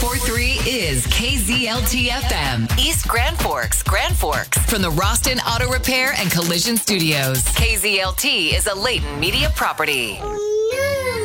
104.3 is KZLT FM, East Grand Forks, from the Roston Auto Repair and Collision Studios. KZLT is a Leighton Media property.